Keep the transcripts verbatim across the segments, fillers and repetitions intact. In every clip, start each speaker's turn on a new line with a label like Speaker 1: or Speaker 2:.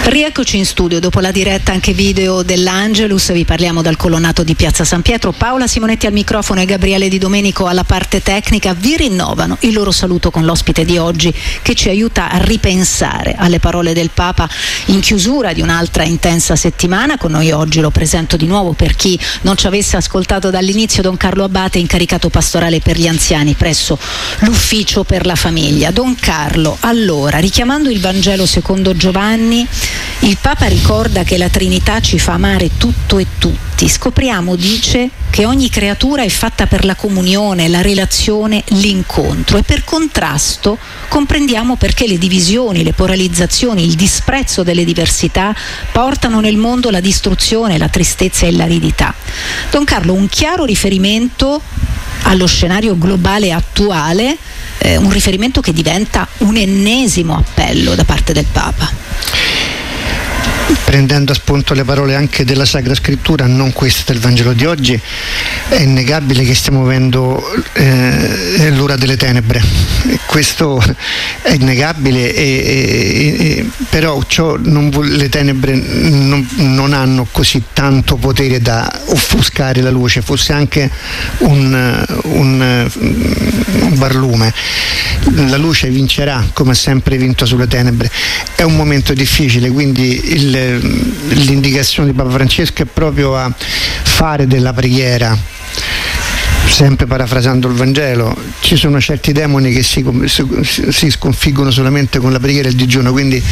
Speaker 1: Rieccoci in studio dopo la diretta anche video dell'Angelus. Vi parliamo dal colonnato di Piazza San Pietro. Paola Simonetti al microfono e Gabriele Di Domenico alla parte tecnica vi rinnovano il loro saluto con l'ospite di oggi, che ci aiuta a ripensare alle parole del Papa in chiusura di un'altra intensa settimana. Con noi oggi, lo presento di nuovo per chi non ci avesse ascoltato dall'inizio, Don Carlo Abbate, incaricato pastorale per gli anziani presso l'Ufficio per la Famiglia. Don Carlo, allora, richiamando il Vangelo secondo Giovanni, il Papa ricorda che la Trinità ci fa amare tutto e tutti. Scopriamo, dice, che ogni creatura è fatta per la comunione, la relazione, l'incontro, e per contrasto comprendiamo perché le divisioni, le polarizzazioni, il disprezzo delle diversità portano nel mondo la distruzione, la tristezza e l'aridità. Don Carlo, un chiaro riferimento allo scenario globale attuale, eh, un riferimento che diventa un ennesimo appello da parte del Papa.
Speaker 2: Prendendo a spunto le parole anche della Sacra Scrittura, non queste del Vangelo di oggi, è innegabile che stiamo vivendo eh, l'ora delle tenebre. Questo è innegabile, e, e, e, però ciò non vuol, le tenebre non, non hanno così tanto potere da offuscare la luce, fosse anche un, un, un barlume. La luce vincerà, come ha sempre vinto sulle tenebre. È un momento difficile, quindi il l'indicazione di Papa Francesco è proprio a fare della preghiera, sempre parafrasando il Vangelo. Ci sono certi demoni che si, si sconfiggono solamente con la preghiera e il digiuno, quindi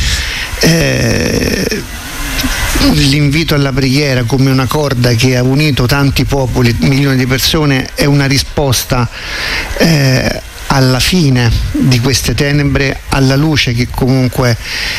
Speaker 2: eh, l'invito alla preghiera come una corda che ha unito tanti popoli, milioni di persone, è una risposta eh, alla fine di queste tenebre, alla luce che comunque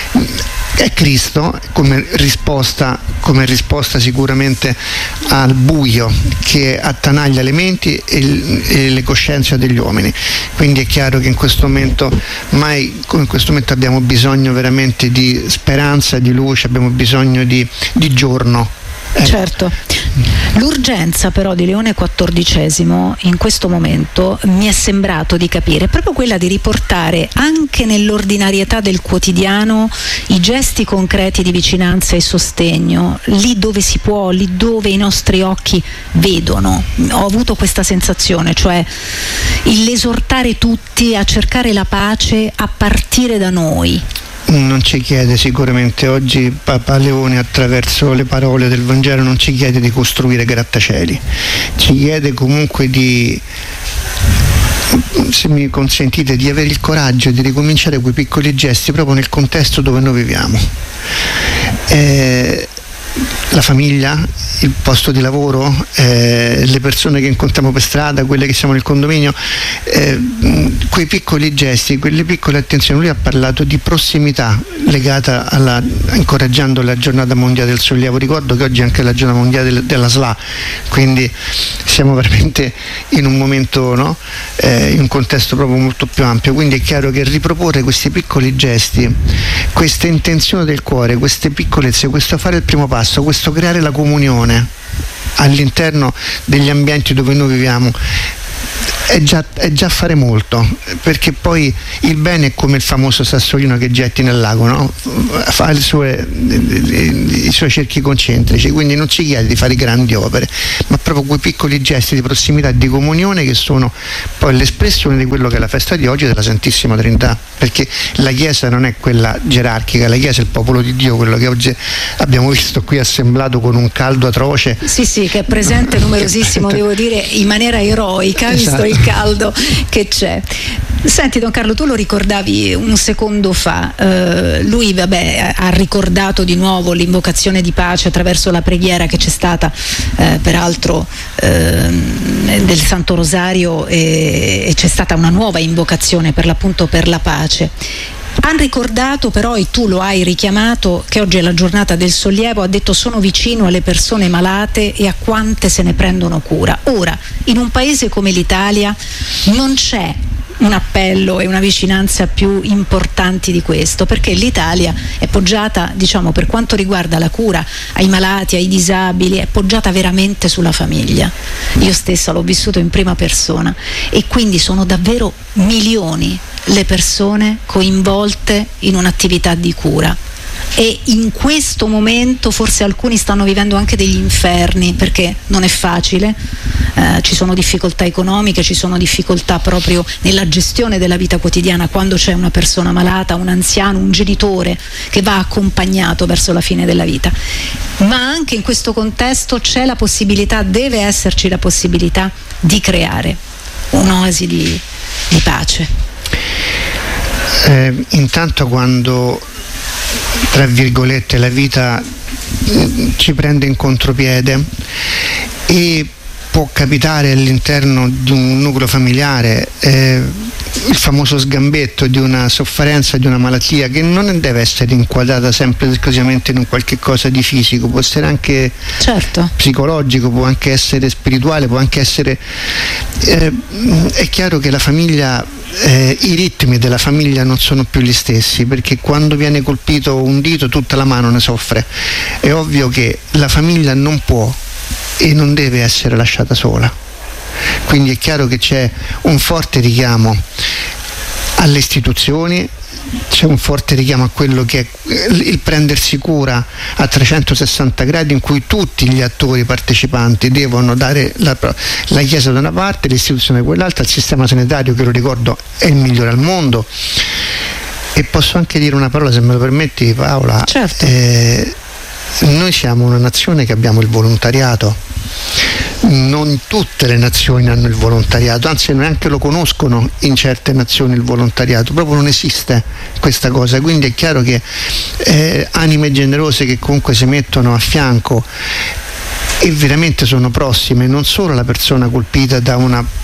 Speaker 2: è Cristo, come risposta, come risposta sicuramente al buio che attanaglia le menti e, e le coscienze degli uomini. Quindi è chiaro che in questo momento, mai come in questo momento, abbiamo bisogno veramente di speranza, di luce, abbiamo bisogno di, di giorno. Eh.
Speaker 1: Certo. L'urgenza però di Leone quattordicesimo in questo momento, mi è sembrato di capire, è proprio quella di riportare anche nell'ordinarietà del quotidiano i gesti concreti di vicinanza e sostegno, lì dove si può, lì dove i nostri occhi vedono. Ho avuto questa sensazione, cioè l'esortare tutti a cercare la pace a partire da noi.
Speaker 2: Non ci chiede sicuramente oggi Papa Leone, attraverso le parole del Vangelo, non ci chiede di costruire grattacieli, ci chiede comunque di, se mi consentite, di avere il coraggio di ricominciare quei piccoli gesti proprio nel contesto dove noi viviamo. Eh, la famiglia, il posto di lavoro, eh, le persone che incontriamo per strada, quelle che siamo nel condominio, eh, quei piccoli gesti, quelle piccole attenzioni. Lui ha parlato di prossimità legata alla, incoraggiando la giornata mondiale del sollievo. Ricordo che oggi è anche la giornata mondiale del, della S L A, quindi siamo veramente in un momento, no? eh, in un contesto proprio molto più ampio. Quindi è chiaro che riproporre questi piccoli gesti, questa intenzione del cuore, queste piccolezze, questo fare il primo passo, questo creare la comunione all'interno degli ambienti dove noi viviamo, è già, è già fare molto, perché poi il bene è come il famoso sassolino che getti nel lago, no? Fa le sue, i suoi cerchi concentrici, quindi non ci chiede di fare grandi opere, ma proprio quei piccoli gesti di prossimità, di comunione, che sono poi l'espressione di quello che è la festa di oggi della Santissima Trinità, perché la Chiesa non è quella gerarchica, la Chiesa è il popolo di Dio, quello che oggi abbiamo visto qui assemblato con un caldo atroce.
Speaker 1: Sì, sì, che è presente numerosissimo, devo dire, in maniera eroica,
Speaker 2: esatto.
Speaker 1: Visto il caldo che c'è. Senti, Don Carlo, tu lo ricordavi un secondo fa, eh, lui vabbè ha ricordato di nuovo l'invocazione di pace attraverso la preghiera che c'è stata eh, peraltro eh, del Santo Rosario, e, e c'è stata una nuova invocazione per l'appunto per la pace. Han ricordato però, e tu lo hai richiamato, che oggi è la giornata del sollievo. Ha detto: sono vicino alle persone malate e a quante se ne prendono cura. Ora, in un paese come l'Italia non c'è un appello e una vicinanza più importanti di questo, perché l'Italia è poggiata, diciamo, per quanto riguarda la cura ai malati, ai disabili, è poggiata veramente sulla famiglia. Io stessa l'ho vissuto in prima persona, e quindi sono davvero milioni le persone coinvolte in un'attività di cura. e in questo momento forse alcuni stanno vivendo anche degli inferni, perché non è facile, eh, ci sono difficoltà economiche, ci sono difficoltà proprio nella gestione della vita quotidiana quando c'è una persona malata, un anziano, un genitore che va accompagnato verso la fine della vita. Ma anche in questo contesto c'è la possibilità, deve esserci la possibilità di creare un'oasi di, di pace.
Speaker 2: Eh, intanto quando, tra virgolette, la vita ci prende in contropiede e può capitare all'interno di un nucleo familiare eh, il famoso sgambetto di una sofferenza, di una malattia che non deve essere inquadrata sempre ed esclusivamente in un qualche cosa di fisico, può essere anche
Speaker 1: certo.
Speaker 2: psicologico, può anche essere spirituale, può anche essere eh, è chiaro che la famiglia, eh, i ritmi della famiglia non sono più gli stessi, perché quando viene colpito un dito tutta la mano ne soffre. È ovvio che la famiglia non può e non deve essere lasciata sola, quindi è chiaro che c'è un forte richiamo alle istituzioni, c'è un forte richiamo a quello che è il prendersi cura a trecentosessanta gradi, in cui tutti gli attori partecipanti devono dare la, la Chiesa da una parte, l'istituzione da quell'altra, il sistema sanitario, che lo ricordo è il migliore al mondo. E posso anche dire una parola, se me lo permetti, Paola?
Speaker 1: Certo.
Speaker 2: eh, Noi siamo una nazione che abbiamo il volontariato, non tutte le nazioni hanno il volontariato, anzi neanche lo conoscono in certe nazioni il volontariato, proprio non esiste questa cosa, quindi è chiaro che eh, anime generose che comunque si mettono a fianco e veramente sono prossime non solo alla persona colpita da una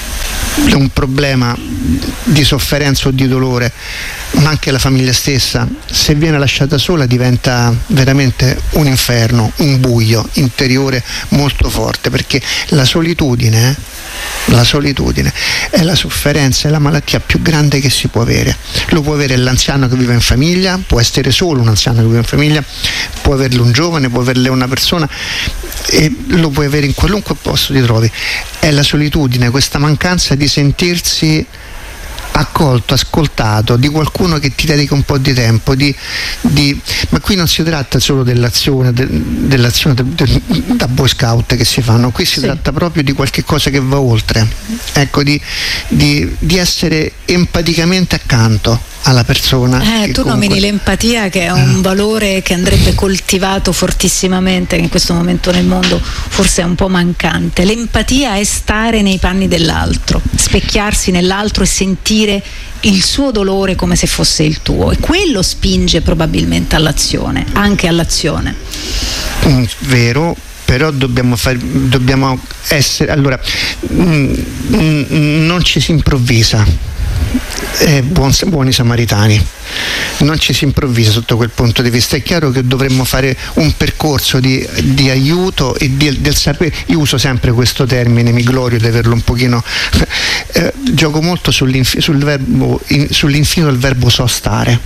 Speaker 2: un problema di sofferenza o di dolore, ma anche la famiglia stessa, se viene lasciata sola diventa veramente un inferno, un buio interiore molto forte, perché la solitudine la solitudine è la sofferenza, è la malattia più grande che si può avere. Lo può avere l'anziano che vive in famiglia, può essere solo un anziano che vive in famiglia, può averlo un giovane, può averlo una persona, e lo puoi avere in qualunque posto ti trovi. È la solitudine, questa mancanza di sentirsi accolto, ascoltato, di qualcuno che ti dedica un po' di tempo, di, di, ma qui non si tratta solo dell'azione, de, dell'azione de, de, da Boy Scout che si fanno, qui si sì. tratta proprio di qualche cosa che va oltre, ecco, di, di, di essere empaticamente accanto alla persona.
Speaker 1: Eh, tu
Speaker 2: comunque...
Speaker 1: nomini l'empatia, che è un valore che andrebbe coltivato fortissimamente, che in questo momento nel mondo forse è un po' mancante. L'empatia è stare nei panni dell'altro, specchiarsi nell'altro e sentire il suo dolore come se fosse il tuo, e quello spinge probabilmente all'azione, anche all'azione.
Speaker 2: Mm, vero. Però dobbiamo, far, dobbiamo essere, allora, mm, mm, non ci si improvvisa. Eh, buon, buoni samaritani, non ci si improvvisa sotto quel punto di vista. È chiaro che dovremmo fare un percorso di, di aiuto e di, del sapere. Io uso sempre questo termine, mi glorio di averlo un pochino eh, gioco molto sull'inf, sul verbo, in, sull'infinito del verbo so stare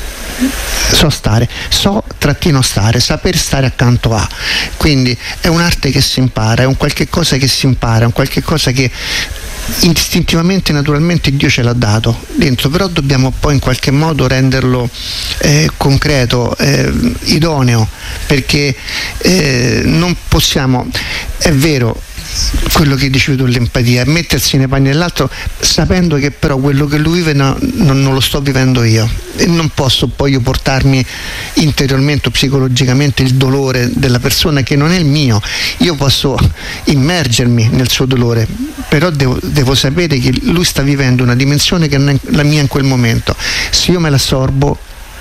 Speaker 2: so stare, so trattino stare, saper stare accanto a, quindi è un'arte che si impara, è un qualche cosa che si impara, è un qualche cosa che istintivamente, naturalmente Dio ce l'ha dato dentro, però dobbiamo poi in qualche modo renderlo eh, concreto, eh, idoneo, perché eh, non possiamo, è vero quello che dicevi tu, l'empatia, mettersi nei panni dell'altro sapendo che però quello che lui vive no, non, non lo sto vivendo io, e non posso poi io portarmi interiormente o psicologicamente il dolore della persona che non è il mio. Io posso immergermi nel suo dolore, però devo, devo sapere che lui sta vivendo una dimensione che non è la mia in quel momento. Se io me l'assorbo,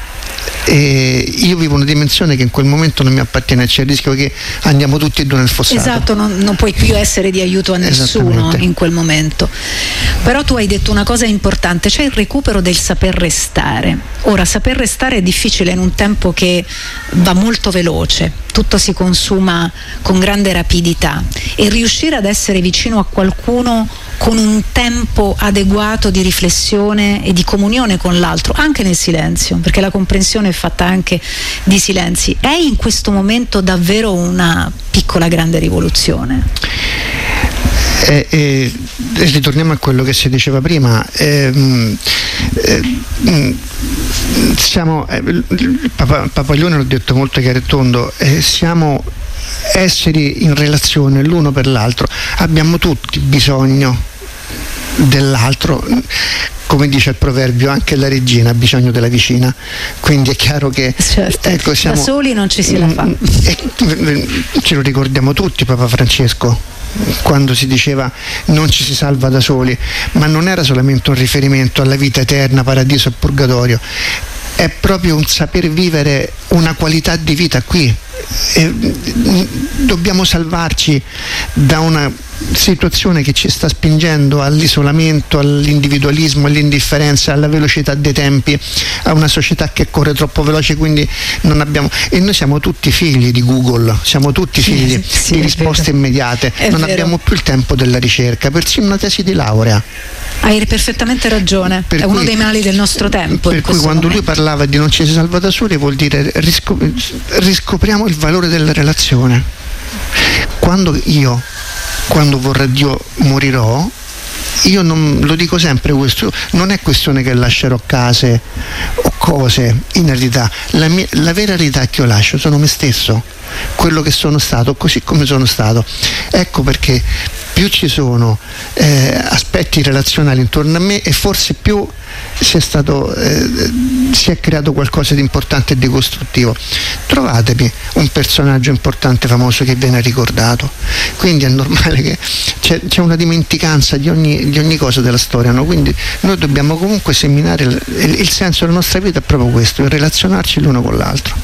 Speaker 2: e io vivo una dimensione che in quel momento non mi appartiene, c'è il rischio che andiamo tutti e due nel fossato.
Speaker 1: Esatto, non, non puoi più essere di aiuto a nessuno in quel momento. Però tu hai detto una cosa importante, c'è il recupero del saper restare. Ora, saper restare è difficile in un tempo che va molto veloce, tutto si consuma con grande rapidità, e riuscire ad essere vicino a qualcuno con un tempo adeguato di riflessione e di comunione con l'altro, anche nel silenzio, perché la comprensione è fatta anche di silenzi, è in questo momento davvero una piccola grande rivoluzione.
Speaker 2: E, e, e ritorniamo a quello che si diceva prima. Eh, eh, siamo, eh, Papa, Papaglione l'ho detto molto chiaro e tondo, eh, siamo esseri in relazione l'uno per l'altro, abbiamo tutti bisogno dell'altro. Come dice il proverbio, anche la regina ha bisogno della vicina, quindi è chiaro che
Speaker 1: certo,
Speaker 2: ecco, siamo,
Speaker 1: da soli non ci si la fa.
Speaker 2: E, ce lo ricordiamo tutti Papa Francesco quando si diceva non ci si salva da soli, ma non era solamente un riferimento alla vita eterna, paradiso e purgatorio, è proprio un saper vivere una qualità di vita qui. E dobbiamo salvarci da una situazione che ci sta spingendo all'isolamento, all'individualismo, all'indifferenza, alla velocità dei tempi, a una società che corre troppo veloce, quindi non abbiamo, e noi siamo tutti figli di Google, siamo tutti figli sì, sì, di risposte immediate, è non vero. Abbiamo più il tempo della ricerca, persino una tesi di laurea.
Speaker 1: Hai perfettamente ragione, per è cui, uno dei mali del nostro tempo.
Speaker 2: Per cui quando
Speaker 1: momento.
Speaker 2: Lui parlava di non ci si salva da soli vuol dire riscop- riscopriamo il valore della relazione. Quando io, quando vorrà Dio, morirò, io non lo dico sempre questo, non è questione che lascerò case o cose in eredità, la, mia, la vera eredità che io lascio sono me stesso, quello che sono stato, così come sono stato. Ecco perché più ci sono eh, aspetti relazionali intorno a me e forse più si è stato eh, si è creato qualcosa di importante e di costruttivo. Trovatemi un personaggio importante, famoso, che viene ricordato, quindi è normale che c'è, c'è una dimenticanza di ogni, di ogni cosa della storia, no? Quindi noi dobbiamo comunque seminare il, il, il senso della nostra vita è proprio questo, il relazionarci l'uno con l'altro.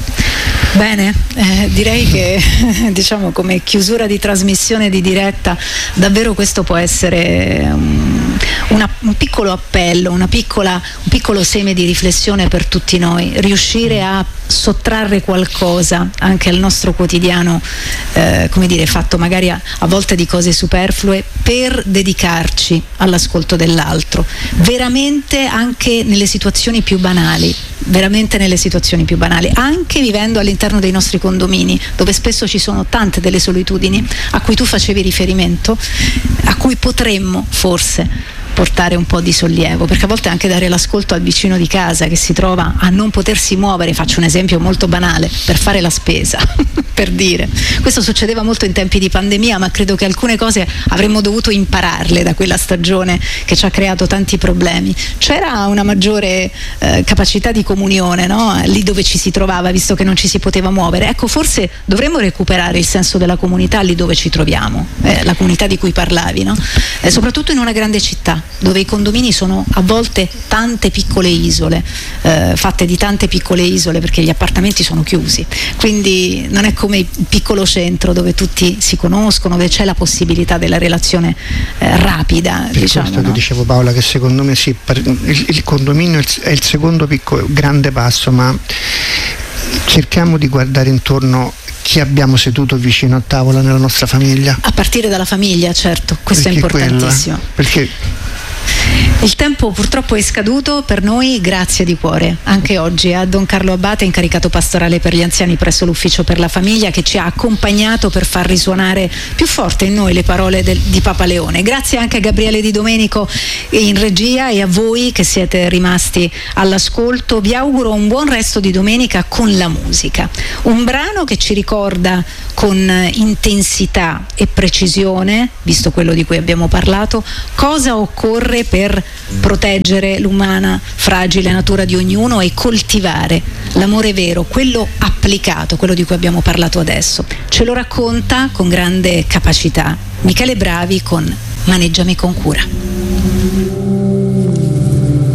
Speaker 1: Bene, eh, direi che diciamo come chiusura di trasmissione di diretta davvero questo può essere um, una, un piccolo appello, una piccola, un piccolo seme di riflessione per tutti noi, riuscire a sottrarre qualcosa anche al nostro quotidiano, eh, come dire, fatto magari a, a volte di cose superflue, per dedicarci all'ascolto dell'altro, veramente anche nelle situazioni più banali, veramente nelle situazioni più banali, anche vivendo all'interno dei nostri condomini, dove spesso ci sono tante delle solitudini a cui tu facevi riferimento, a cui potremmo forse portare un po' di sollievo, perché a volte anche dare l'ascolto al vicino di casa che si trova a non potersi muovere, faccio un esempio molto banale, per fare la spesa per dire, questo succedeva molto in tempi di pandemia, ma credo che alcune cose avremmo dovuto impararle da quella stagione che ci ha creato tanti problemi. C'era una maggiore eh, capacità di comunione, no? Lì dove ci si trovava, visto che non ci si poteva muovere. Ecco, forse dovremmo recuperare il senso della comunità lì dove ci troviamo, eh, la comunità di cui parlavi, no? Eh, soprattutto in una grande città dove i condomini sono a volte tante piccole isole, eh, fatte di tante piccole isole, perché gli appartamenti sono chiusi, quindi non è come il piccolo centro dove tutti si conoscono, dove c'è la possibilità della relazione eh, rapida.
Speaker 2: Per
Speaker 1: diciamo,
Speaker 2: questo
Speaker 1: no?
Speaker 2: Che dicevo, Paola, che secondo me sì, il, il condominio è il secondo piccolo, grande passo, ma cerchiamo di guardare intorno chi abbiamo seduto vicino a tavola nella nostra famiglia.
Speaker 1: A partire dalla famiglia, certo, questo perché è importantissimo.
Speaker 2: Quella, perché
Speaker 1: il tempo purtroppo è scaduto per noi, grazie di cuore anche oggi a Don Carlo Abbate, incaricato pastorale per gli anziani presso l'Ufficio per la Famiglia, che ci ha accompagnato per far risuonare più forte in noi le parole del, di Papa Leone. Grazie anche a Gabriele Di Domenico in regia e a voi che siete rimasti all'ascolto. Vi auguro un buon resto di domenica con la musica, un brano che ci ricorda con intensità e precisione, visto quello di cui abbiamo parlato, cosa occorre per proteggere l'umana fragile natura di ognuno e coltivare l'amore vero, quello applicato, quello di cui abbiamo parlato adesso. Ce lo racconta con grande capacità Michele Bravi con Maneggiami con cura.